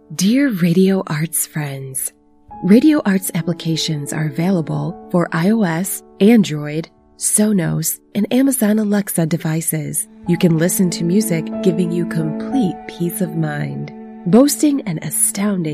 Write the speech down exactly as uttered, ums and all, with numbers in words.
Dear Radio Arts friends, Radio Arts applications are available for iOS, Android, Sonos, and Amazon Alexa devices. You can listen to music giving you complete peace of mind. Boasting an astounding